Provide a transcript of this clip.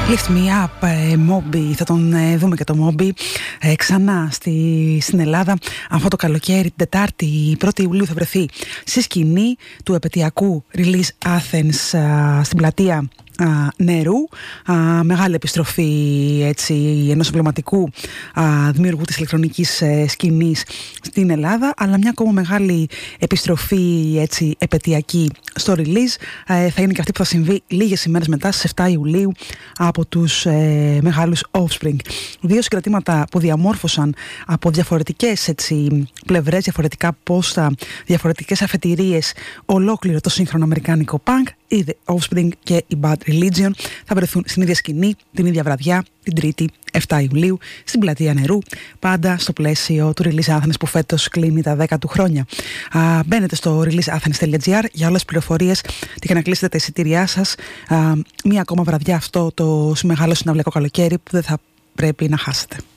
Lift Me Up, Moby. Θα τον δούμε και το Moby ξανά στην Ελλάδα. Αυτό το καλοκαίρι, την Τετάρτη, 1η Ιουλίου, θα βρεθεί στη σκηνή του επετειακού Release Athens στην πλατεία Νερού. Μεγάλη επιστροφή έτσι, ενός εμβληματικού δημιουργού της ηλεκτρονικής σκηνής στην Ελλάδα, αλλά μια ακόμα μεγάλη επιστροφή έτσι, επετειακή στο release θα είναι και αυτή που θα συμβεί λίγες ημέρες μετά, στις 7 Ιουλίου, από τους μεγάλους Offspring. Δύο συγκρατήματα που διαμόρφωσαν από διαφορετικές έτσι, πλευρές, διαφορετικά πόστα, διαφορετικές αφετηρίες ολόκληρο το σύγχρονο αμερικάνικο punk. Οι The Offspring και η Bad Religion θα βρεθούν στην ίδια σκηνή την ίδια βραδιά, την Τρίτη 7 Ιουλίου, στην πλατεία Νερού, πάντα στο πλαίσιο του Release Athens που φέτος κλείνει τα 10 του χρόνια. Μπαίνετε στο releaseathens.gr για όλες τις πληροφορίες και να κλείσετε τα εισιτήριά σας. Μία ακόμα βραδιά αυτό το μεγάλο συναυλιακό καλοκαίρι που δεν θα πρέπει να χάσετε.